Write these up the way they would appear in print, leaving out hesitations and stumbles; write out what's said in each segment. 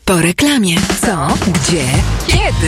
Po reklamie. Co? Gdzie? Kiedy?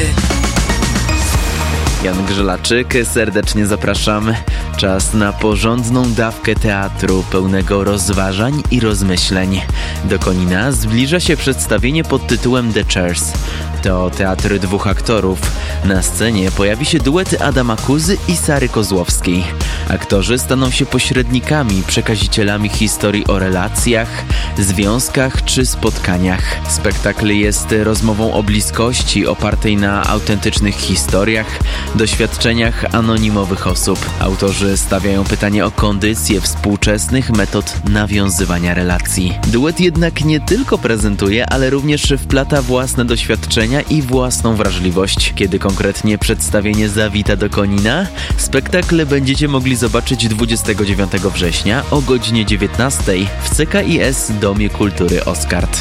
Jan Grzelaczyk, serdecznie zapraszam. Czas na porządną dawkę teatru pełnego rozważań i rozmyśleń. Do Konina zbliża się przedstawienie pod tytułem The Chairs. To teatr dwóch aktorów. Na scenie pojawi się duet Adama Kuzy i Sary Kozłowskiej. Aktorzy staną się pośrednikami, przekazicielami historii o relacjach, związkach czy spotkaniach. Spektakl jest rozmową o bliskości opartej na autentycznych historiach, doświadczeniach anonimowych osób. Autorzy stawiają pytanie o kondycję współczesnych metod nawiązywania relacji. Duet jednak nie tylko prezentuje, ale również wplata własne doświadczenia i własną wrażliwość. Kiedy konkretnie przedstawienie zawita do Konina? Spektakl będziecie mogli zobaczyć 29 września o godzinie 19 w CKiS Domie Kultury Oskard.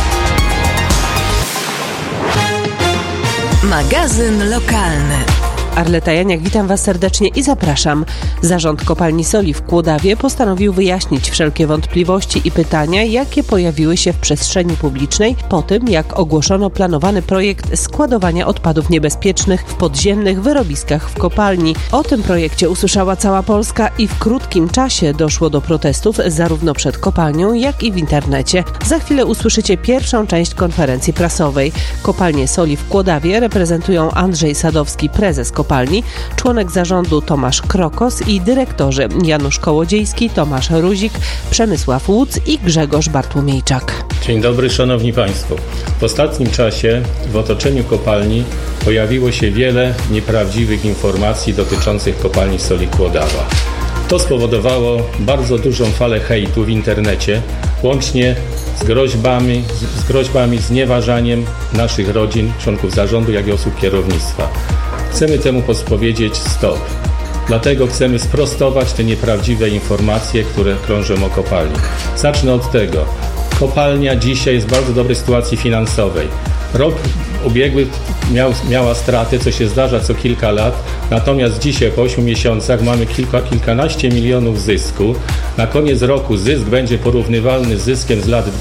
Magazyn lokalny. Arleta Janiak, witam Was serdecznie i zapraszam. Zarząd Kopalni Soli w Kłodawie postanowił wyjaśnić wszelkie wątpliwości i pytania, jakie pojawiły się w przestrzeni publicznej po tym, jak ogłoszono planowany projekt składowania odpadów niebezpiecznych w podziemnych wyrobiskach w kopalni. O tym projekcie usłyszała cała Polska i w krótkim czasie doszło do protestów zarówno przed kopalnią, jak i w internecie. Za chwilę usłyszycie pierwszą część konferencji prasowej. Kopalnię Soli w Kłodawie reprezentują Andrzej Sadowski, prezes kopalni, członek zarządu Tomasz Krokos i dyrektorzy Janusz Kołodziejski, Tomasz Ruzik, Przemysław Łódz i Grzegorz Bartłomiejczak. Dzień dobry, szanowni państwo. W ostatnim czasie w otoczeniu kopalni pojawiło się wiele nieprawdziwych informacji dotyczących kopalni Soli Kłodawa. To spowodowało bardzo dużą falę hejtu w internecie, łącznie z groźbami, znieważaniem naszych rodzin, członków zarządu, jak i osób kierownictwa. Chcemy temu powiedzieć stop. Dlatego chcemy sprostować te nieprawdziwe informacje, które krążą o kopalni. Zacznę od tego. Kopalnia dzisiaj jest w bardzo dobrej sytuacji finansowej. Rok ubiegły miała straty, co się zdarza co kilka lat. Natomiast dzisiaj po 8 miesiącach mamy kilkanaście milionów zysku. Na koniec roku zysk będzie porównywalny z zyskiem z lat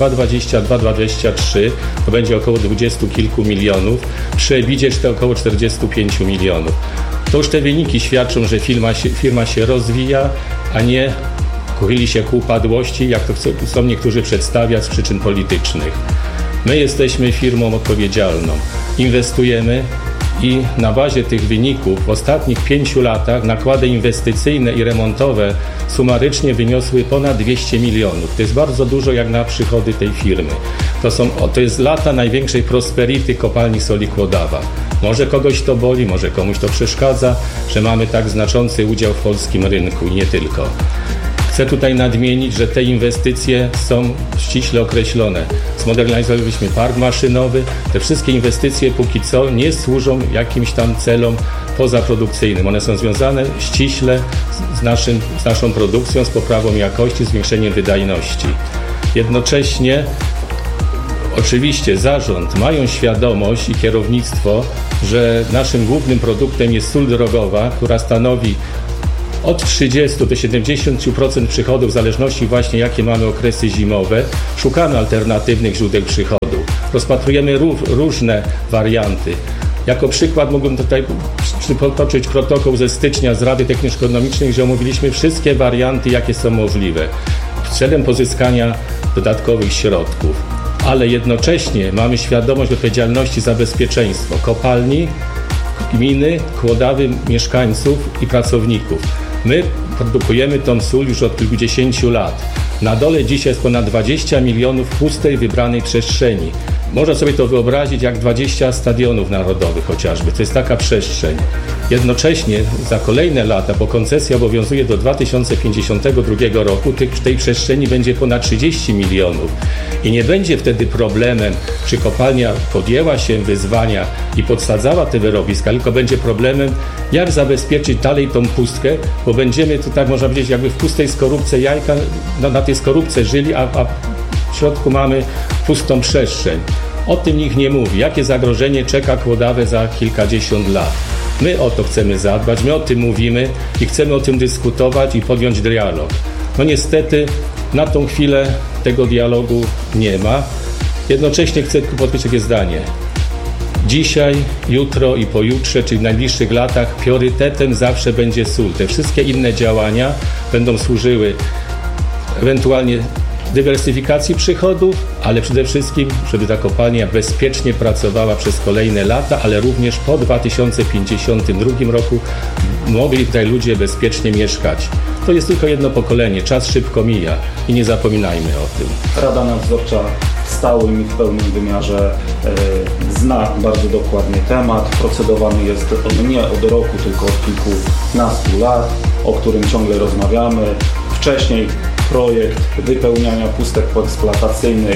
2022-2023. To będzie około 20 kilku milionów. Przy ebidzie to około 45 milionów. To już te wyniki świadczą, że firma się rozwija, a nie chyli się ku upadłości, jak to chcą niektórzy przedstawiać z przyczyn politycznych. My jesteśmy firmą odpowiedzialną. Inwestujemy i na bazie tych wyników w ostatnich 5 latach nakłady inwestycyjne i remontowe sumarycznie wyniosły ponad 200 milionów. To jest bardzo dużo jak na przychody tej firmy. To jest lata największej prosperity kopalni Soli Kłodawa. Może kogoś to boli, może komuś to przeszkadza, że mamy tak znaczący udział w polskim rynku i nie tylko. Chcę tutaj nadmienić, że te inwestycje są ściśle określone. Zmodernizowaliśmy park maszynowy. Te wszystkie inwestycje póki co nie służą jakimś tam celom pozaprodukcyjnym. One są związane ściśle z naszą produkcją, z poprawą jakości, zwiększeniem wydajności. Jednocześnie oczywiście zarząd mają świadomość i kierownictwo, że naszym głównym produktem jest sól drogowa, która stanowi od 30 do 70% przychodów, w zależności właśnie jakie mamy okresy zimowe. Szukamy alternatywnych źródeł przychodu. Rozpatrujemy różne warianty. Jako przykład mógłbym tutaj przytoczyć protokół ze stycznia z Rady Techniczno-Ekonomicznej, gdzie omówiliśmy wszystkie warianty, jakie są możliwe, celem pozyskania dodatkowych środków. Ale jednocześnie mamy świadomość odpowiedzialności za bezpieczeństwo kopalni, gminy, Kłodawy, mieszkańców i pracowników. My produkujemy tą sól już od kilkudziesięciu lat. Na dole dzisiaj jest ponad 20 milionów pustej, wybranej przestrzeni. Można sobie to wyobrazić jak 20 stadionów narodowych chociażby. To jest taka przestrzeń. Jednocześnie za kolejne lata, bo koncesja obowiązuje do 2052 roku, tej przestrzeni będzie ponad 30 milionów. I nie będzie wtedy problemem, czy kopalnia podjęła się wyzwania i podsadzała te wyrobiska, tylko będzie problemem, jak zabezpieczyć dalej tą pustkę, bo będziemy tu, tak można powiedzieć, jakby w pustej skorupce jajka, na tej skorupce żyli, a w środku mamy pustą przestrzeń. O tym nikt nie mówi. Jakie zagrożenie czeka Kłodawę za kilkadziesiąt lat? My o to chcemy zadbać, my o tym mówimy i chcemy o tym dyskutować i podjąć dialog. No niestety na tą chwilę tego dialogu nie ma. Jednocześnie chcę tylko podkreślić takie zdanie. Dzisiaj, jutro i pojutrze, czyli w najbliższych latach priorytetem zawsze będzie sól. Te wszystkie inne działania będą służyły ewentualnie dywersyfikacji przychodów, ale przede wszystkim, żeby ta kopalnia bezpiecznie pracowała przez kolejne lata, ale również po 2052 roku mogli tutaj ludzie bezpiecznie mieszkać. To jest tylko jedno pokolenie, czas szybko mija i nie zapominajmy o tym. Rada Nadzorcza w stałym i w pełnym wymiarze zna bardzo dokładnie temat. Procedowany jest nie od roku, tylko od kilkunastu lat, o którym ciągle rozmawiamy. Wcześniej projekt wypełniania pustek poeksploatacyjnych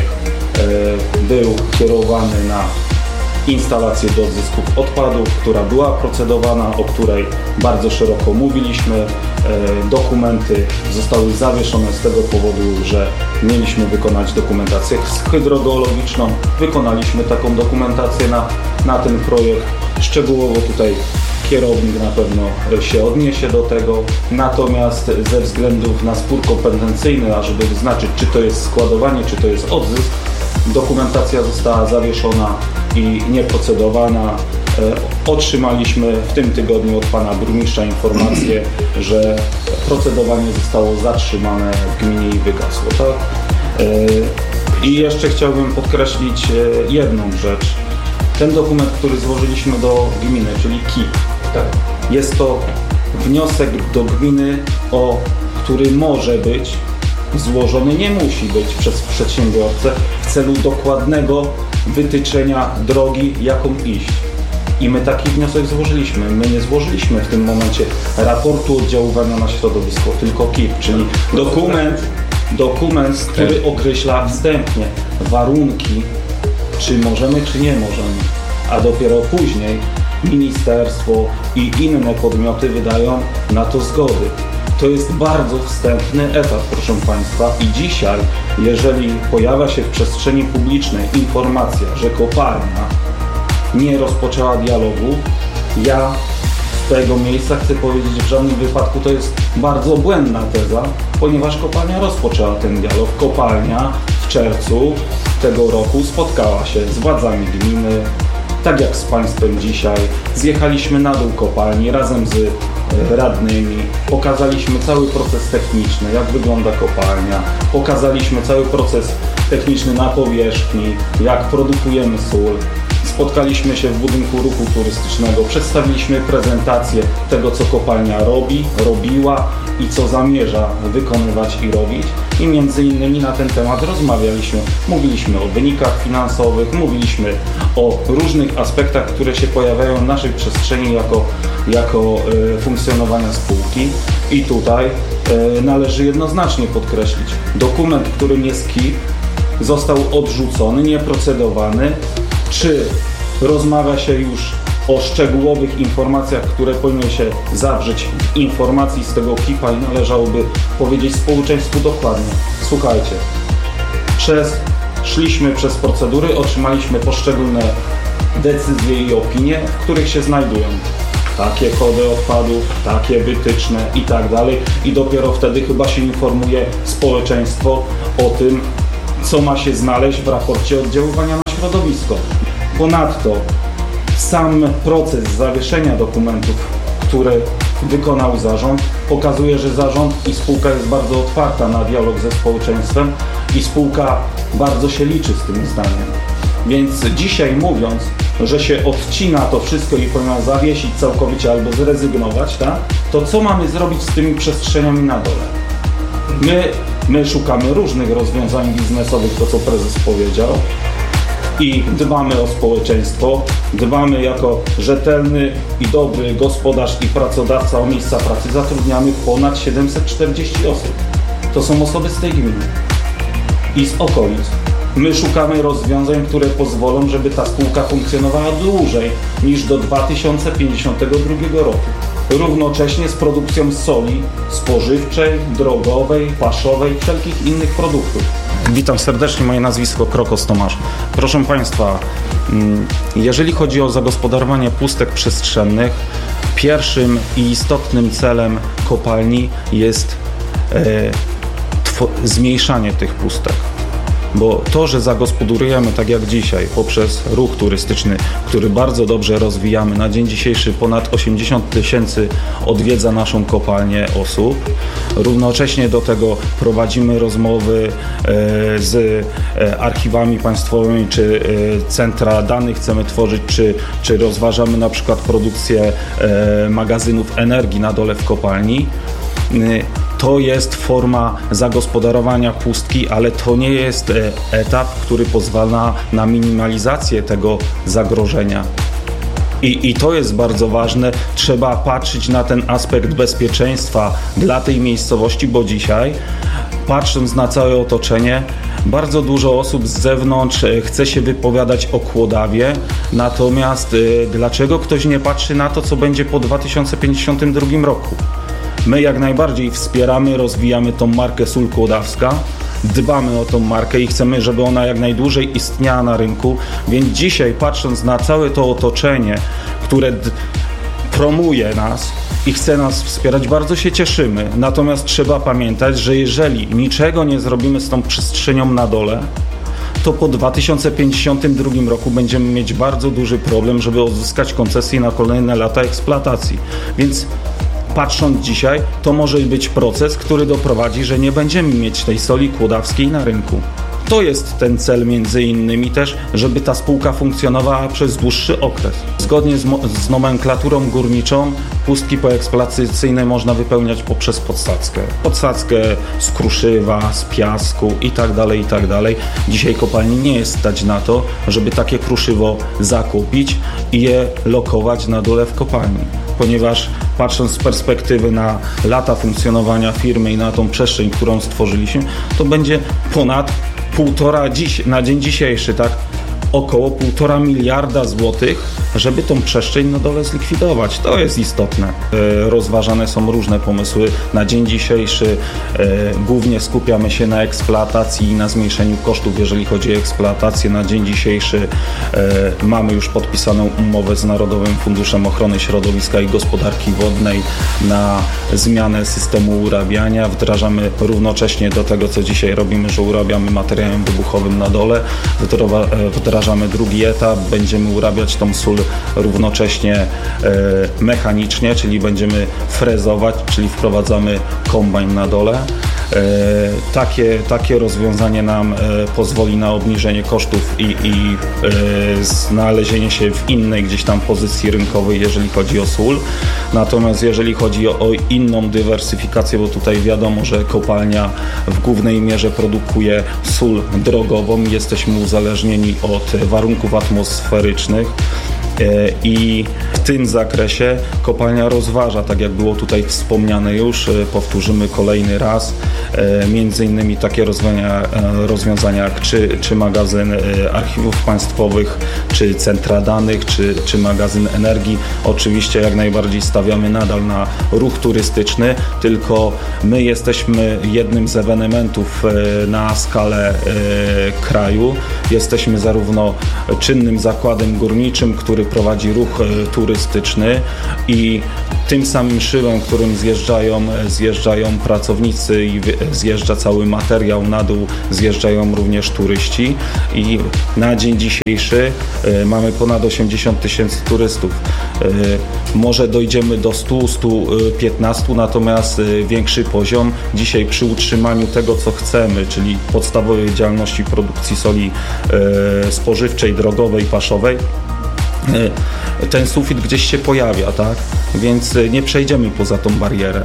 był kierowany na instalację do odzysków odpadów, która była procedowana, o której bardzo szeroko mówiliśmy. Dokumenty zostały zawieszone z tego powodu, że mieliśmy wykonać dokumentację hydrogeologiczną. Wykonaliśmy taką dokumentację na ten projekt. Szczegółowo tutaj kierownik na pewno się odniesie do tego, natomiast ze względów na spór kompetencyjny, ażeby wyznaczyć, czy to jest składowanie, czy to jest odzysk, dokumentacja została zawieszona i nieprocedowana. Otrzymaliśmy w tym tygodniu od pana burmistrza informację, że procedowanie zostało zatrzymane w gminie i wygasło. Tak? I jeszcze chciałbym podkreślić jedną rzecz. Ten dokument, który złożyliśmy do gminy, czyli KIP, jest to wniosek do gminy, który może być złożony, nie musi być przez przedsiębiorcę w celu dokładnego wytyczenia drogi, jaką iść. I my taki wniosek złożyliśmy. My nie złożyliśmy w tym momencie raportu oddziaływania na środowisko, tylko KIP, czyli dokument, który określa wstępnie warunki, czy możemy, czy nie możemy, a dopiero później ministerstwo i inne podmioty wydają na to zgody. To jest bardzo wstępny etap, proszę Państwa, i dzisiaj, jeżeli pojawia się w przestrzeni publicznej informacja, że kopalnia nie rozpoczęła dialogu, ja z tego miejsca chcę powiedzieć, że w żadnym wypadku to jest bardzo błędna teza, ponieważ kopalnia rozpoczęła ten dialog. Kopalnia w czerwcu tego roku spotkała się z władzami gminy, tak jak z Państwem dzisiaj. Zjechaliśmy na dół kopalni razem z radnymi, pokazaliśmy cały proces techniczny, jak wygląda kopalnia, pokazaliśmy cały proces techniczny na powierzchni, jak produkujemy sól. Spotkaliśmy się w budynku ruchu turystycznego, przedstawiliśmy prezentację tego, co kopalnia robiła i co zamierza wykonywać i robić. I między innymi na ten temat rozmawialiśmy. Mówiliśmy o wynikach finansowych, mówiliśmy o różnych aspektach, które się pojawiają w naszej przestrzeni jako funkcjonowania spółki. I tutaj należy jednoznacznie podkreślić, dokument, którym jest KIP, został odrzucony, nieprocedowany. Czy rozmawia się już o szczegółowych informacjach, które powinny się zawrzeć w informacji z tego KIP-a i należałoby powiedzieć społeczeństwu dokładnie. Słuchajcie, szliśmy przez procedury, otrzymaliśmy poszczególne decyzje i opinie, w których się znajdują takie kody odpadów, takie wytyczne i tak dalej, i dopiero wtedy chyba się informuje społeczeństwo o tym, co ma się znaleźć w raporcie oddziaływania na środowisko. Ponadto sam proces zawieszenia dokumentów, który wykonał zarząd, pokazuje, że zarząd i spółka jest bardzo otwarta na dialog ze społeczeństwem i spółka bardzo się liczy z tym zdaniem. Więc dzisiaj mówiąc, że się odcina to wszystko i powinno zawiesić całkowicie albo zrezygnować, tak? To co mamy zrobić z tymi przestrzeniami na dole? My szukamy różnych rozwiązań biznesowych, to co prezes powiedział, i dbamy o społeczeństwo, dbamy jako rzetelny i dobry gospodarz i pracodawca o miejsca pracy, zatrudniamy ponad 740 osób. To są osoby z tej gminy i z okolic. My szukamy rozwiązań, które pozwolą, żeby ta spółka funkcjonowała dłużej niż do 2052 roku. Równocześnie z produkcją soli spożywczej, drogowej, paszowej, wszelkich innych produktów. Witam serdecznie, moje nazwisko Krokos Tomasz. Proszę Państwa, jeżeli chodzi o zagospodarowanie pustek przestrzennych, pierwszym i istotnym celem kopalni jest zmniejszanie tych pustek. bo to, że zagospodarujemy tak jak dzisiaj poprzez ruch turystyczny, który bardzo dobrze rozwijamy, na dzień dzisiejszy ponad 80 000 odwiedza naszą kopalnię osób. Równocześnie do tego prowadzimy rozmowy z archiwami państwowymi, czy centra danych chcemy tworzyć, czy rozważamy na przykład produkcję magazynów energii na dole w kopalni. To jest forma zagospodarowania pustki, ale to nie jest etap, który pozwala na minimalizację tego zagrożenia. I to jest bardzo ważne. Trzeba patrzeć na ten aspekt bezpieczeństwa dla tej miejscowości, bo dzisiaj, patrząc na całe otoczenie, bardzo dużo osób z zewnątrz chce się wypowiadać o Kłodawie, natomiast dlaczego ktoś nie patrzy na to, co będzie po 2052 roku? My jak najbardziej wspieramy, rozwijamy tą markę Sól Kłodawska, dbamy o tą markę i chcemy, żeby ona jak najdłużej istniała na rynku, więc dzisiaj, patrząc na całe to otoczenie, które promuje nas i chce nas wspierać, bardzo się cieszymy. Natomiast trzeba pamiętać, że jeżeli niczego nie zrobimy z tą przestrzenią na dole, to po 2052 roku będziemy mieć bardzo duży problem, żeby uzyskać koncesję na kolejne lata eksploatacji. Więc patrząc dzisiaj, to może być proces, który doprowadzi, że nie będziemy mieć tej soli kłodawskiej na rynku. To jest ten cel między innymi też, żeby ta spółka funkcjonowała przez dłuższy okres. Zgodnie z nomenklaturą górniczą pustki poeksploatacyjne można wypełniać poprzez podsadzkę. Podsadzkę z kruszywa, z piasku itd. Dzisiaj kopalni nie jest stać na to, żeby takie kruszywo zakupić i je lokować na dole w kopalni. Ponieważ patrząc z perspektywy na lata funkcjonowania firmy i na tą przestrzeń, którą stworzyliśmy, to będzie ponad na dzień dzisiejszy, tak? Około 1,5 miliarda złotych, żeby tą przestrzeń na dole zlikwidować. To jest istotne. Rozważane są różne pomysły. Na dzień dzisiejszy głównie skupiamy się na eksploatacji i na zmniejszeniu kosztów, jeżeli chodzi o eksploatację. Na dzień dzisiejszy mamy już podpisaną umowę z Narodowym Funduszem Ochrony Środowiska i Gospodarki Wodnej na zmianę systemu urabiania. Wdrażamy równocześnie do tego, co dzisiaj robimy, że urabiamy materiałem wybuchowym na dole. Wdrażamy drugi etap, będziemy urabiać tą sól równocześnie mechanicznie, czyli będziemy frezować, czyli wprowadzamy kombajn na dole. Takie rozwiązanie nam pozwoli na obniżenie kosztów i znalezienie się w innej gdzieś tam pozycji rynkowej, jeżeli chodzi o sól. Natomiast jeżeli chodzi o inną dywersyfikację, bo tutaj wiadomo, że kopalnia w głównej mierze produkuje sól drogową, jesteśmy uzależnieni od warunków atmosferycznych. I w tym zakresie kopalnia rozważa, tak jak było tutaj wspomniane już, powtórzymy kolejny raz, między innymi takie rozwiązania jak czy magazyn archiwów państwowych, czy centra danych, czy magazyn energii. Oczywiście jak najbardziej stawiamy nadal na ruch turystyczny, tylko my jesteśmy jednym z ewenementów na skalę kraju. Jesteśmy zarówno czynnym zakładem górniczym, który prowadzi ruch turystyczny i tym samym szybem, którym zjeżdżają pracownicy i zjeżdża cały materiał na dół, zjeżdżają również turyści i na dzień dzisiejszy mamy ponad 80 000 turystów. Może dojdziemy do 100-115, natomiast większy poziom dzisiaj przy utrzymaniu tego, co chcemy, czyli podstawowej działalności produkcji soli spożywczej, drogowej, paszowej, ten sufit gdzieś się pojawia, tak? Więc nie przejdziemy poza tą barierę.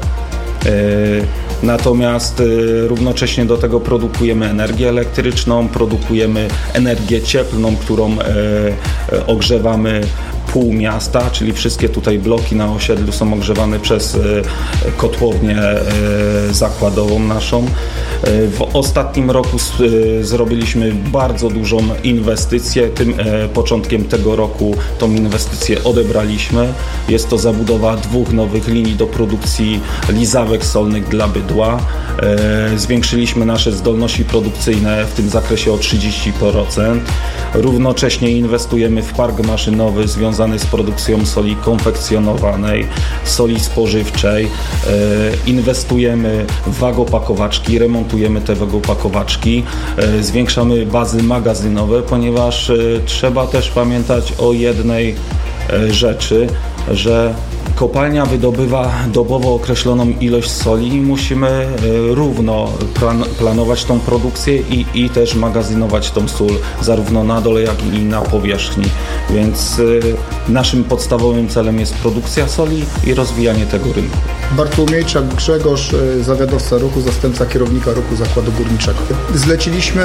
Natomiast równocześnie do tego produkujemy energię elektryczną, produkujemy energię cieplną, którą ogrzewamy pół miasta, czyli wszystkie tutaj bloki na osiedlu są ogrzewane przez kotłownię zakładową naszą. W ostatnim roku zrobiliśmy bardzo dużą inwestycję. Początkiem tego roku tą inwestycję odebraliśmy. Jest to zabudowa 2 nowych linii do produkcji lizawek solnych dla bydła. Zwiększyliśmy nasze zdolności produkcyjne w tym zakresie o 30%. Równocześnie inwestujemy w park maszynowy związany związany z produkcją soli konfekcjonowanej, soli spożywczej. Inwestujemy w wagopakowaczki, remontujemy te wagopakowaczki, zwiększamy bazy magazynowe, ponieważ trzeba też pamiętać o jednej rzeczy, że kopalnia wydobywa dobowo określoną ilość soli i musimy równo planować tą produkcję i też magazynować tą sól zarówno na dole, jak i na powierzchni. Więc naszym podstawowym celem jest produkcja soli i rozwijanie tego rynku. Bartłomiejczak Grzegorz, zawiadowca ruchu, zastępca kierownika ruchu Zakładu Górniczego. Zleciliśmy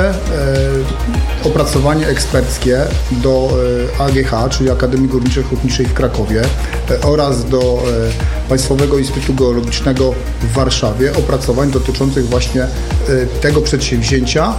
opracowanie eksperckie do AGH, czyli Akademii Górniczo-Hutniczej w Krakowie, oraz do Państwowego Instytutu Geologicznego w Warszawie opracowań dotyczących właśnie tego przedsięwzięcia,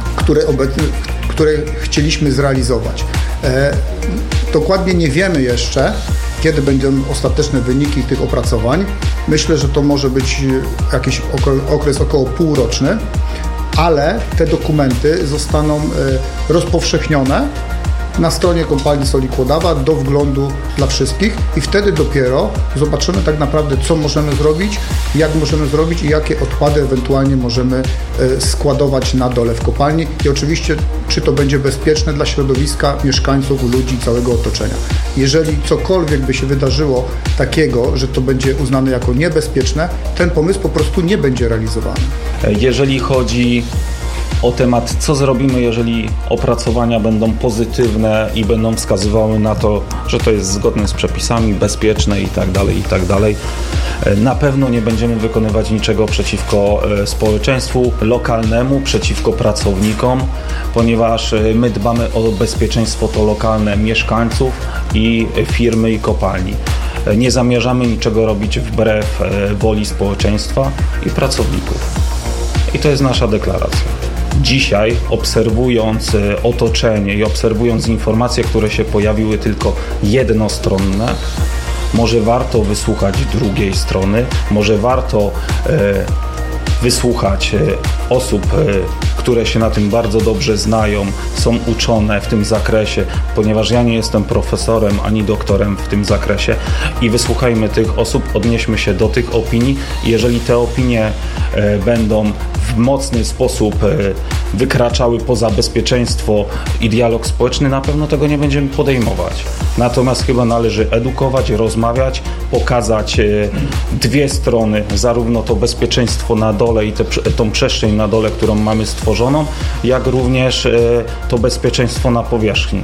które chcieliśmy zrealizować. Dokładnie nie wiemy jeszcze, kiedy będą ostateczne wyniki tych opracowań. Myślę, że to może być jakiś okres około półroczny, ale te dokumenty zostaną rozpowszechnione na stronie Kopalni Soli Kłodawa do wglądu dla wszystkich i wtedy dopiero zobaczymy tak naprawdę, co możemy zrobić, jak możemy zrobić i jakie odpady ewentualnie możemy składować na dole w kopalni i oczywiście, czy to będzie bezpieczne dla środowiska, mieszkańców, ludzi, całego otoczenia. Jeżeli cokolwiek by się wydarzyło takiego, że to będzie uznane jako niebezpieczne, ten pomysł po prostu nie będzie realizowany. Jeżeli chodzi o temat, co zrobimy, jeżeli opracowania będą pozytywne i będą wskazywały na to, że to jest zgodne z przepisami, bezpieczne i tak dalej. Na pewno nie będziemy wykonywać niczego przeciwko społeczeństwu lokalnemu, przeciwko pracownikom, ponieważ my dbamy o bezpieczeństwo to lokalne mieszkańców i firmy i kopalni. Nie zamierzamy niczego robić wbrew woli społeczeństwa i pracowników. I to jest nasza deklaracja. Dzisiaj, obserwując otoczenie i obserwując informacje, które się pojawiły tylko jednostronne, może warto wysłuchać drugiej strony, może warto wysłuchać osób, które się na tym bardzo dobrze znają, są uczone w tym zakresie, ponieważ ja nie jestem profesorem ani doktorem w tym zakresie i wysłuchajmy tych osób, odnieśmy się do tych opinii. Jeżeli te opinie będą w mocny sposób wykraczały poza bezpieczeństwo i dialog społeczny, na pewno tego nie będziemy podejmować. Natomiast chyba należy edukować, rozmawiać, pokazać dwie strony, zarówno to bezpieczeństwo na dole i tą przestrzeń na dole, którą mamy stworzoną, jak również to bezpieczeństwo na powierzchni.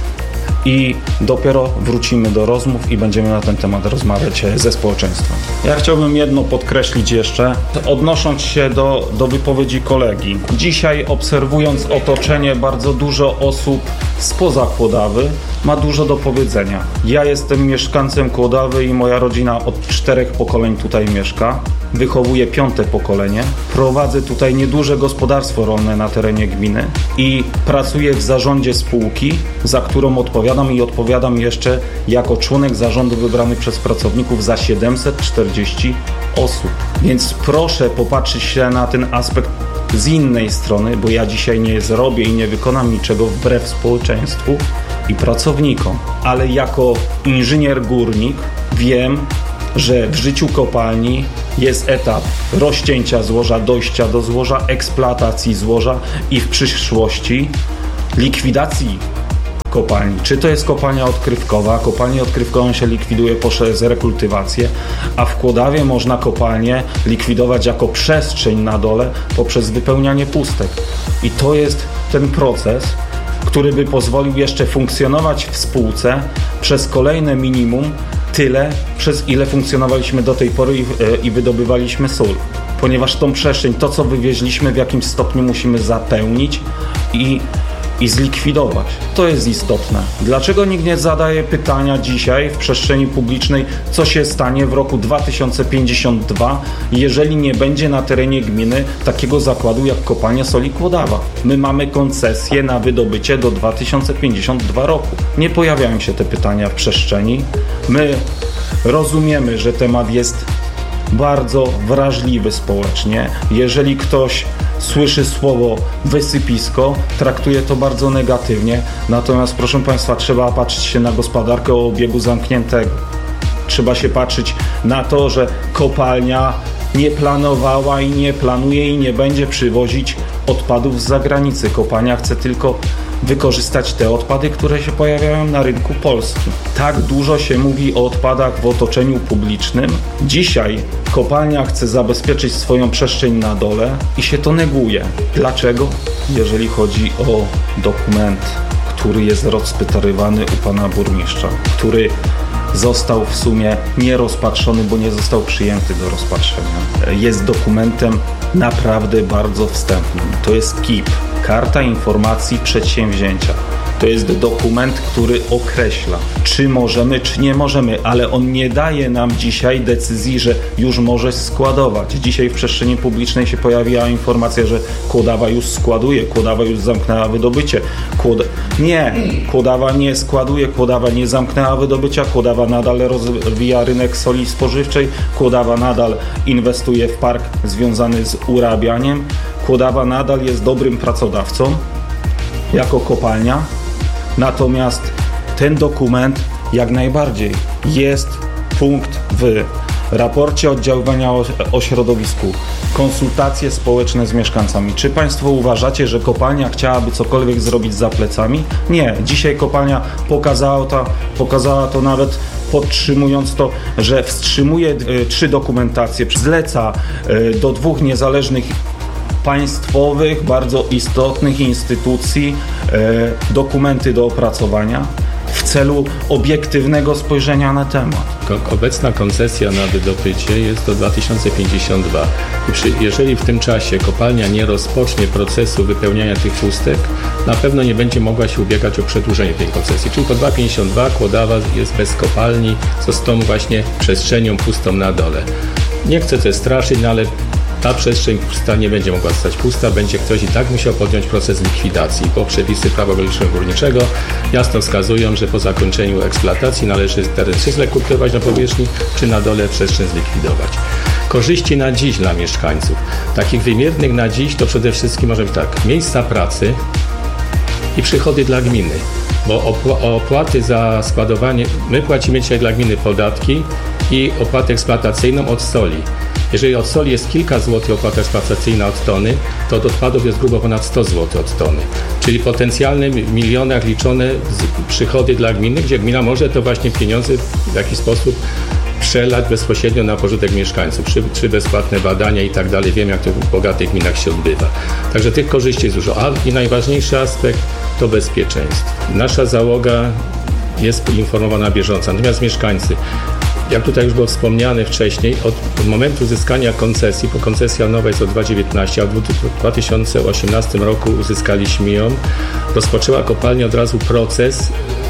I dopiero wrócimy do rozmów i będziemy na ten temat rozmawiać ze społeczeństwem. Ja chciałbym jedno podkreślić jeszcze, odnosząc się do wypowiedzi kolegi. Dzisiaj, obserwując otoczenie, bardzo dużo osób spoza Kłodawy ma dużo do powiedzenia. Ja jestem mieszkańcem Kłodawy i moja rodzina od 4 pokoleń tutaj mieszka. Wychowuję 5. pokolenie. Prowadzę tutaj nieduże gospodarstwo rolne na terenie gminy i pracuję w zarządzie spółki, za którą odpowiadam jeszcze jako członek zarządu wybrany przez pracowników za 740 osób. Więc proszę popatrzeć się na ten aspekt z innej strony, bo ja dzisiaj nie zrobię i nie wykonam niczego wbrew społeczeństwu i pracownikom. Ale jako inżynier górnik wiem, że w życiu kopalni jest etap rozcięcia złoża, dojścia do złoża, eksploatacji złoża i w przyszłości likwidacji kopalni. Czy to jest kopalnia odkrywkowa? Kopalnię odkrywkową się likwiduje poprzez rekultywację, a w Kłodawie można kopalnię likwidować jako przestrzeń na dole poprzez wypełnianie pustek. I to jest ten proces, który by pozwolił jeszcze funkcjonować w spółce przez kolejne minimum tyle, przez ile funkcjonowaliśmy do tej pory i wydobywaliśmy sól. Ponieważ tą przestrzeń, to co wywieźliśmy, w jakimś stopniu musimy zapełnić i zlikwidować. To jest istotne. Dlaczego nikt nie zadaje pytania dzisiaj w przestrzeni publicznej, co się stanie w roku 2052, jeżeli nie będzie na terenie gminy takiego zakładu jak Kopalnia Soli Kłodawa? My mamy koncesję na wydobycie do 2052 roku. Nie pojawiają się te pytania w przestrzeni. My rozumiemy, że temat jest bardzo wrażliwy społecznie. Jeżeli ktoś słyszy słowo wysypisko, traktuje to bardzo negatywnie. Natomiast, proszę Państwa, trzeba patrzeć się na gospodarkę o obiegu zamkniętego. Trzeba się patrzeć na to, że kopalnia nie planowała i nie planuje i nie będzie przywozić odpadów z zagranicy. Kopalnia chce tylko wykorzystać te odpady, które się pojawiają na rynku polskim. Tak dużo się mówi o odpadach w otoczeniu publicznym. Dzisiaj kopalnia chce zabezpieczyć swoją przestrzeń na dole i się to neguje. Dlaczego? Jeżeli chodzi o dokument, który jest rozpytywany u pana burmistrza, który został w sumie nierozpatrzony, bo nie został przyjęty do rozpatrzenia. Jest dokumentem naprawdę bardzo wstępnym. To jest KIP, Karta Informacji Przedsięwzięcia. To jest dokument, który określa, czy możemy, czy nie możemy, ale on nie daje nam dzisiaj decyzji, że już możesz składować. Dzisiaj w przestrzeni publicznej się pojawiła informacja, że Kłodawa już składuje, Kłodawa już zamknęła wydobycie. Nie, Kłodawa nie składuje, Kłodawa nie zamknęła wydobycia, Kłodawa nadal rozwija rynek soli spożywczej, Kłodawa nadal inwestuje w park związany z urabianiem, Kłodawa nadal jest dobrym pracodawcą jako kopalnia. Natomiast ten dokument jak najbardziej jest punkt w raporcie oddziaływania o środowisku, konsultacje społeczne z mieszkańcami. Czy Państwo uważacie, że kopalnia chciałaby cokolwiek zrobić za plecami? Nie. Dzisiaj kopalnia pokazała to nawet podtrzymując to, że wstrzymuje 3 dokumentacje, zleca do 2 niezależnych państwowych, bardzo istotnych instytucji dokumenty do opracowania w celu obiektywnego spojrzenia na temat. Obecna koncesja na wydobycie jest do 2052. Jeżeli w tym czasie kopalnia nie rozpocznie procesu wypełniania tych pustek, na pewno nie będzie mogła się ubiegać o przedłużenie tej koncesji. Czyli po 2052 Kłodawa jest bez kopalni, co z tą właśnie przestrzenią pustą na dole. Nie chcę też straszyć, no ale ta przestrzeń pusta nie będzie mogła zostać pusta, będzie ktoś i tak musiał podjąć proces likwidacji, bo przepisy prawa górniczego jasno wskazują, że po zakończeniu eksploatacji należy teren czy zrekultywować na powierzchni, czy na dole przestrzeń zlikwidować. Korzyści na dziś dla mieszkańców. Takich wymiernych na dziś to przede wszystkim może być tak, miejsca pracy i przychody dla gminy, bo opłaty za składowanie, my płacimy dzisiaj dla gminy podatki i opłatę eksploatacyjną od soli. Jeżeli od soli jest kilka złotych opłata eksploatacyjna od tony, to od odpadów jest grubo ponad 100 zł od tony. Czyli potencjalne w milionach liczone przychody dla gminy, gdzie gmina może to właśnie pieniądze w jakiś sposób przelać bezpośrednio na pożytek mieszkańców, czy bezpłatne badania i tak dalej. Wiem, jak to w bogatych gminach się odbywa. Także tych korzyści jest dużo. I najważniejszy aspekt to bezpieczeństwo. Nasza załoga jest informowana na bieżąco, natomiast mieszkańcy, jak tutaj już było wspomniane wcześniej, od momentu uzyskania koncesji, bo koncesja nowa jest od 2019, a w 2018 roku uzyskaliśmy ją, rozpoczęła kopalnia od razu proces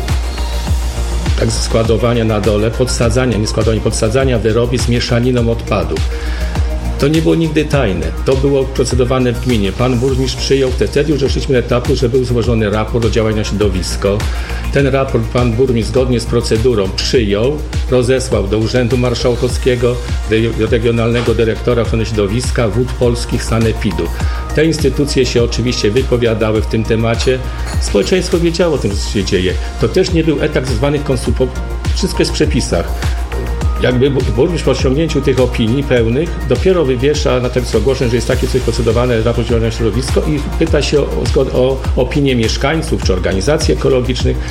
tak składowania na dole, podsadzania wyrobi z mieszaniną odpadów. To nie było nigdy tajne. To było procedowane w gminie. Pan burmistrz przyjął, wtedy już doszliśmy do etapu, że był złożony raport o działaniu na środowisko. Ten raport pan burmistrz zgodnie z procedurą przyjął, rozesłał do Urzędu Marszałkowskiego, do Regionalnego Dyrektora Ochrony Środowiska, Wód Polskich, Sanepidu. Te instytucje się oczywiście wypowiadały w tym temacie. Społeczeństwo wiedziało o tym, co się dzieje. To też nie był etap zwanych konsultacji. Wszystko jest w przepisach. Jakby burmistrz po osiągnięciu tych opinii pełnych dopiero wywiesza na tekst ogłoszeń, że jest takie coś procedowane, raport działania na środowisko i pyta się o opinię mieszkańców czy organizacji ekologicznych,